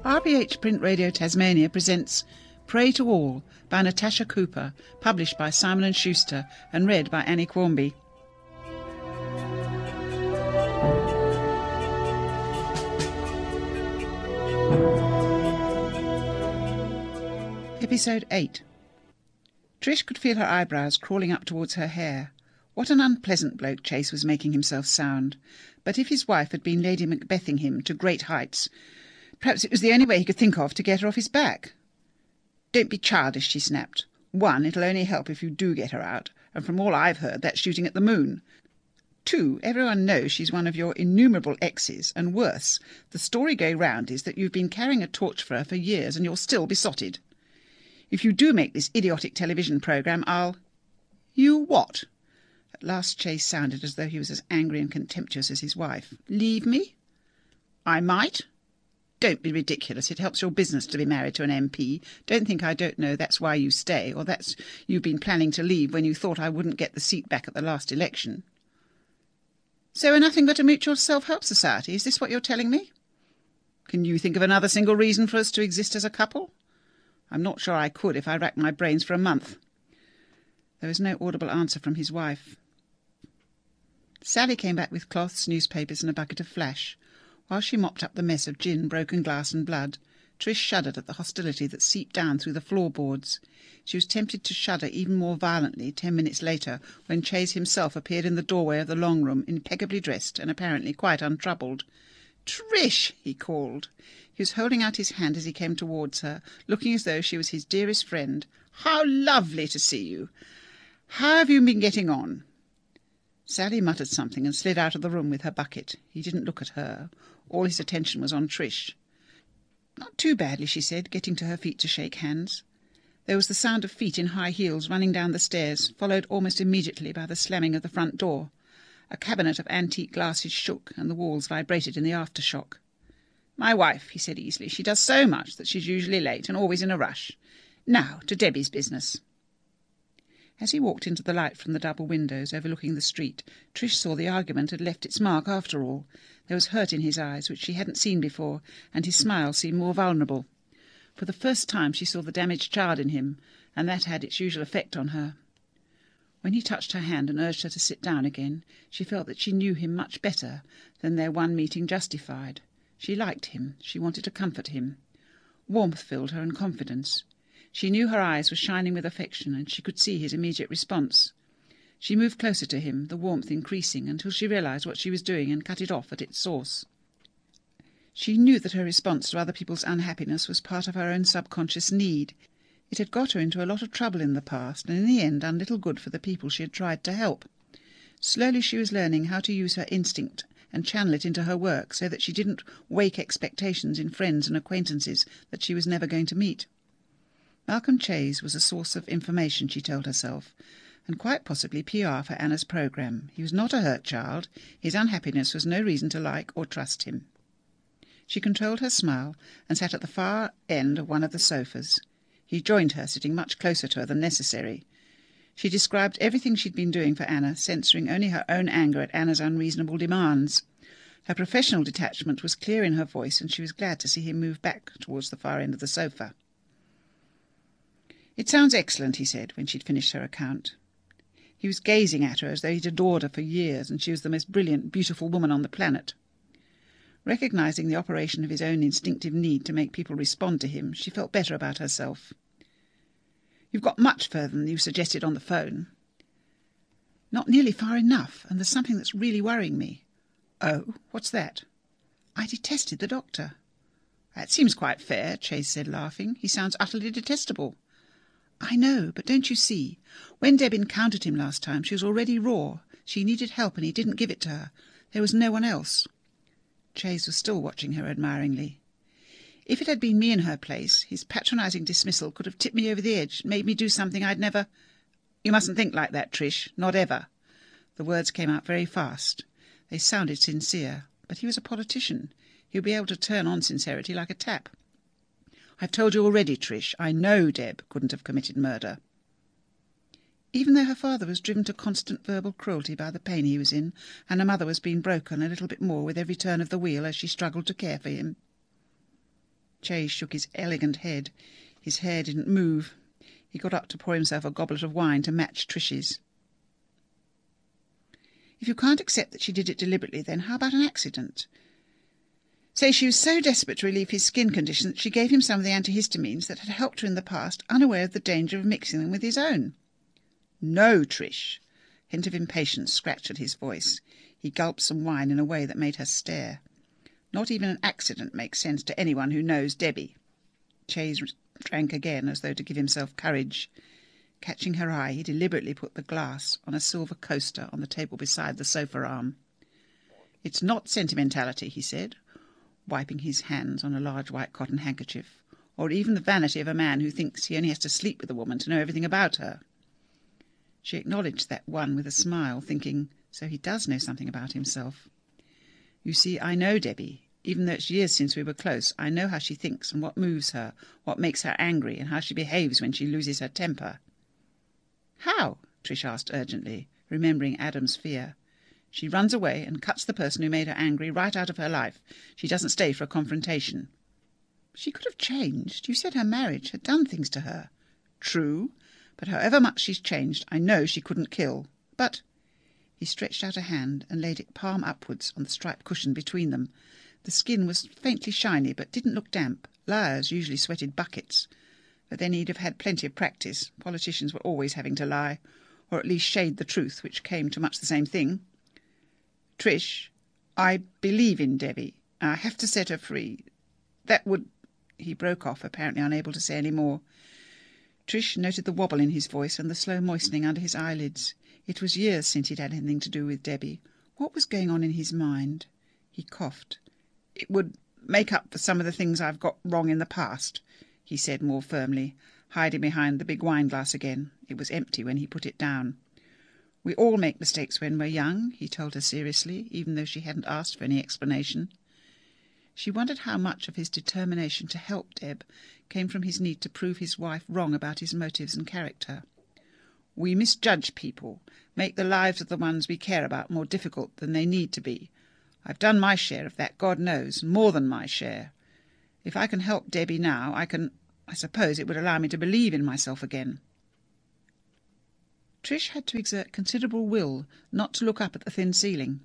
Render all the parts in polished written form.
RPH Print Radio Tasmania presents Pray to All by Natasha Cooper, published by Simon & Schuster and read by Annie Quarmby. Episode 8. Trish could feel her eyebrows crawling up towards her hair. What an unpleasant bloke Chase was making himself sound. But if his wife had been Lady Macbething him to great heights, perhaps it was the only way he could think of to get her off his back. "Don't be childish," she snapped. "One, it'll only help if you do get her out, and from all I've heard, that's shooting at the moon. Two, everyone knows she's one of your innumerable exes, and worse, the story going round is that you've been carrying a torch for her for years, and you're still besotted. If you do make this idiotic television programme, I'll—" "You what?" At last Chase sounded as though he was as angry and contemptuous as his wife. "Leave me?" "I might." "Don't be ridiculous. It helps your business to be married to an MP. Don't think I don't know that's why you stay, or that's you've been planning to leave when you thought I wouldn't get the seat back at the last election." "So we're nothing but a mutual self-help society? Is this what you're telling me?" "Can you think of another single reason for us to exist as a couple?" "I'm not sure I could if I racked my brains for a month." There was no audible answer from his wife. Sally came back with cloths, newspapers, and a bucket of flash. While she mopped up the mess of gin, broken glass, and blood, Trish shuddered at the hostility that seeped down through the floorboards. She was tempted to shudder even more violently 10 minutes later, when Chase himself appeared in the doorway of the long room, impeccably dressed and apparently quite untroubled. "Trish!" he called. He was holding out his hand as he came towards her, looking as though she was his dearest friend. "How lovely to see you! How have you been getting on?" Sally muttered something and slid out of the room with her bucket. He didn't look at her. All his attention was on Trish. "Not too badly," she said, getting to her feet to shake hands. There was the sound of feet in high heels running down the stairs, followed almost immediately by the slamming of the front door. A cabinet of antique glasses shook, and the walls vibrated in the aftershock. "My wife," he said easily. "She does so much that she's usually late and always in a rush. Now, to Debbie's business." As he walked into the light from the double windows overlooking the street, Trish saw the argument had left its mark after all. There was hurt in his eyes, which she hadn't seen before, and his smile seemed more vulnerable. For the first time she saw the damaged child in him, and that had its usual effect on her. When he touched her hand and urged her to sit down again, she felt that she knew him much better than their one meeting justified. She liked him. She wanted to comfort him. Warmth filled her and confidence. She knew her eyes were shining with affection, and she could see his immediate response. She moved closer to him, the warmth increasing, until she realized what she was doing and cut it off at its source. She knew that her response to other people's unhappiness was part of her own subconscious need. It had got her into a lot of trouble in the past, and in the end done little good for the people she had tried to help. Slowly she was learning how to use her instinct and channel it into her work, so that she didn't wake expectations in friends and acquaintances that she was never going to meet. Malcolm Chase was a source of information, she told herself, and quite possibly PR for Anna's programme. He was not a hurt child. His unhappiness was no reason to like or trust him. She controlled her smile and sat at the far end of one of the sofas. He joined her, sitting much closer to her than necessary. She described everything she'd been doing for Anna, censoring only her own anger at Anna's unreasonable demands. Her professional detachment was clear in her voice, and she was glad to see him move back towards the far end of the sofa. "It sounds excellent," he said, when she'd finished her account. He was gazing at her as though he'd adored her for years, and she was the most brilliant, beautiful woman on the planet. Recognizing the operation of his own instinctive need to make people respond to him, she felt better about herself. "You've got much further than you suggested on the phone." "Not nearly far enough, and there's something that's really worrying me." "Oh, what's that?" "I detested the doctor." "That seems quite fair," Chase said, laughing. "He sounds utterly detestable." "I know, but don't you see? When Deb encountered him last time, she was already raw. She needed help, and he didn't give it to her. There was no one else." Chase was still watching her admiringly. "If it had been me in her place, his patronising dismissal could have tipped me over the edge, made me do something I'd never—" "You mustn't think like that, Trish. Not ever." The words came out very fast. They sounded sincere, but he was a politician. He would be able to turn on sincerity like a tap. "I've told you already, Trish. I know Deb couldn't have committed murder." Even though her father was driven to constant verbal cruelty by the pain he was in, and her mother was being broken a little bit more with every turn of the wheel as she struggled to care for him. Chase shook his elegant head. His hair didn't move. He got up to pour himself a goblet of wine to match Trish's. If you can't accept that she did it deliberately, then how about an accident? Say she was so desperate to relieve his skin condition that she gave him some of the antihistamines that had helped her in the past, unaware of the danger of mixing them with his own. No, Trish. A hint of impatience scratched at his voice. He gulped some wine in a way that made her stare. Not even an accident makes sense to anyone who knows Debbie. Chase drank again, as though to give himself courage. Catching her eye, he deliberately put the glass on a silver coaster on the table beside the sofa arm. "It's not sentimentality," he said, wiping his hands on a large white cotton handkerchief, "or even the vanity of a man who thinks he only has to sleep with a woman to know everything about her." She acknowledged that one with a smile, thinking, so he does know something about himself. "You see, I know Debbie. Even though it's years since we were close, I know how she thinks and what moves her, what makes her angry, and how she behaves when she loses her temper." "How?" Trish asked urgently, remembering Adam's fear. "She runs away and cuts the person who made her angry right out of her life. She doesn't stay for a confrontation." "She could have changed. You said her marriage had done things to her." "True, but however much she's changed, I know she couldn't kill. But—" He stretched out a hand and laid it palm upwards on the striped cushion between them. The skin was faintly shiny, but didn't look damp. Liars usually sweated buckets. But then he'd have had plenty of practice. Politicians were always having to lie, or at least shade the truth, which came to much the same thing. "Trish, I believe in Debbie. I have to set her free. That would—" He broke off, apparently unable to say any more. Trish noted the wobble in his voice and the slow moistening under his eyelids. It was years since he'd had anything to do with Debbie. What was going on in his mind? He coughed. "It would make up for some of the things I've got wrong in the past," he said more firmly, hiding behind the big wine-glass again. It was empty when he put it down. "We all make mistakes when we're young," he told her seriously, even though she hadn't asked for any explanation. She wondered how much of his determination to help Deb came from his need to prove his wife wrong about his motives and character. "We misjudge people, make the lives of the ones we care about more difficult than they need to be. I've done my share of that, God knows, more than my share. If I can help Debbie now, I suppose it would allow me to believe in myself again." Trish had to exert considerable will not to look up at the thin ceiling.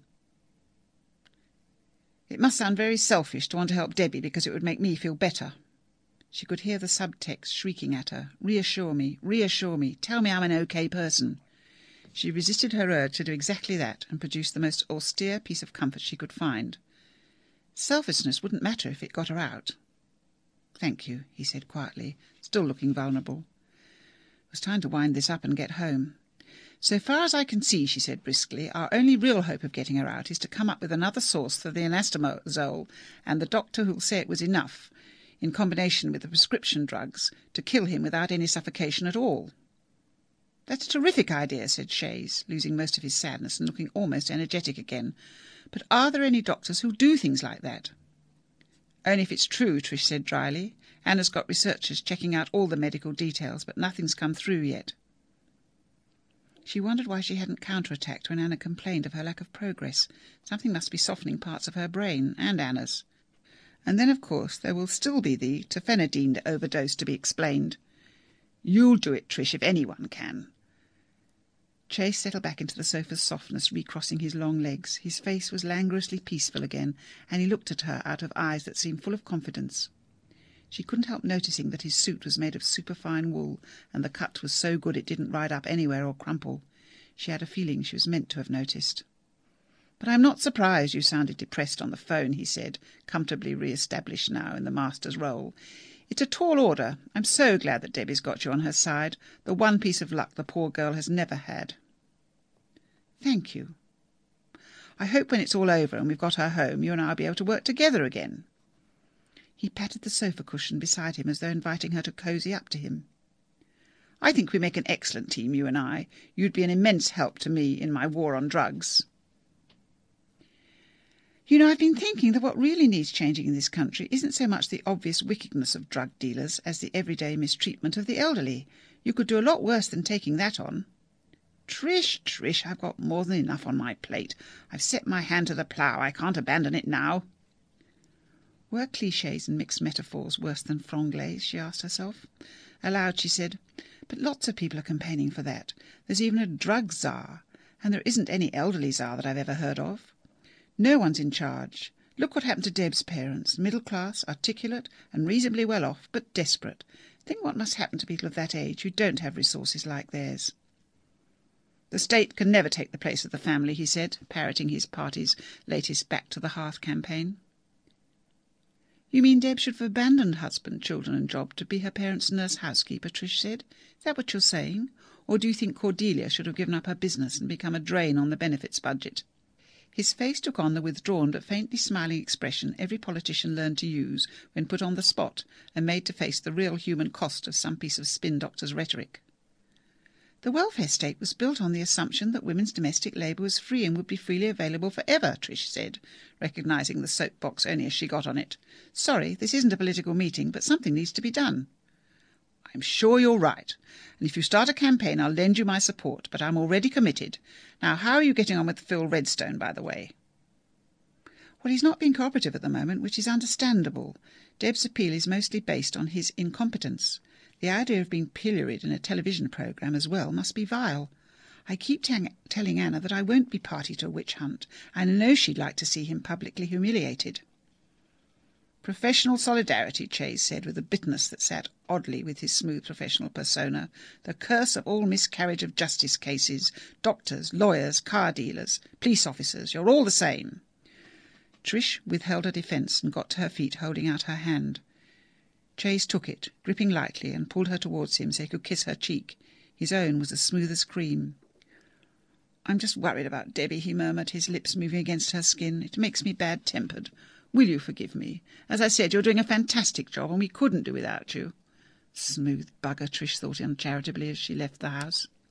"It must sound very selfish to want to help Debbie because it would make me feel better." She could hear the subtext shrieking at her. "Reassure me, tell me I'm an okay person." She resisted her urge to do exactly that and produced the most austere piece of comfort she could find. Selfishness wouldn't matter if it got her out. "Thank you," he said quietly, still looking vulnerable. It was time to wind this up and get home. "So far as I can see," she said briskly, "our only real hope of getting her out is to come up with another source for the anastrozole, and the doctor who'll say it was enough, in combination with the prescription drugs, to kill him without any suffocation at all." "That's a terrific idea," said Shays, losing most of his sadness and looking almost energetic again. "But are there any doctors who do things like that?" "Only if it's true," Trish said dryly. "Anna's got researchers checking out all the medical details, but nothing's come through yet." She wondered why she hadn't counterattacked when Anna complained of her lack of progress. Something must be softening parts of her brain, and Anna's. And then, of course, there will still be the terfenadine overdose to be explained. "You'll do it, Trish, if anyone can." Chase settled back into the sofa's softness, recrossing his long legs. His face was languorously peaceful again, and he looked at her out of eyes that seemed full of confidence. She couldn't help noticing that his suit was made of superfine wool, and the cut was so good it didn't ride up anywhere or crumple. She had a feeling she was meant to have noticed. "But I'm not surprised you sounded depressed on the phone," he said, comfortably re-established now in the master's role. "It's a tall order. I'm so glad that Debbie's got you on her side, the one piece of luck the poor girl has never had." "Thank you. I hope when it's all over and we've got her home, you and I will be able to work together again." He patted the sofa cushion beside him as though inviting her to cosy up to him. "I think we make an excellent team, you and I. You'd be an immense help to me in my war on drugs." "You know, I've been thinking that what really needs changing in this country isn't so much the obvious wickedness of drug dealers as the everyday mistreatment of the elderly. You could do a lot worse than taking that on." Trish, I've got more than enough on my plate. I've set my hand to the plough. I can't abandon it now." Were clichés and mixed metaphors worse than franglais, she asked herself. Aloud she said, but lots of people are campaigning for that. There's even a drug czar, and there isn't any elderly czar that I've ever heard of. No one's in charge. Look what happened to Deb's parents, middle class, articulate, and reasonably well off, but desperate. Think what must happen to people of that age who don't have resources like theirs. The state can never take the place of the family, he said, parroting his party's latest Back to the Hearth campaign. You mean Deb should have abandoned husband, children and job to be her parents' nurse housekeeper, Trish said. Is that what you're saying? Or do you think Cordelia should have given up her business and become a drain on the benefits budget? His face took on the withdrawn but faintly smiling expression every politician learned to use when put on the spot and made to face the real human cost of some piece of spin doctor's rhetoric. The welfare state was built on the assumption that women's domestic labour was free and would be freely available forever, Trish said, recognising the soapbox only as she got on it. Sorry, this isn't a political meeting, but something needs to be done. I'm sure you're right, and if you start a campaign I'll lend you my support, but I'm already committed. Now, how are you getting on with Phil Redstone, by the way? Well, he's not being cooperative at the moment, which is understandable. Deb's appeal is mostly based on his incompetence. The idea of being pilloried in a television programme as well must be vile. I keep telling Anna that I won't be party to a witch hunt. I know she'd like to see him publicly humiliated. Professional solidarity, Chase said, with a bitterness that sat oddly with his smooth professional persona. The curse of all miscarriage of justice cases. Doctors, lawyers, car dealers, police officers. You're all the same. Trish withheld her defence and got to her feet, holding out her hand. Chase took it, gripping lightly, and pulled her towards him so he could kiss her cheek. His own was as smooth as cream. I'm just worried about Debbie, he murmured, his lips moving against her skin. It makes me bad-tempered. Will you forgive me? As I said, you're doing a fantastic job, and we couldn't do without you. Smooth bugger, Trish thought uncharitably as she left the house.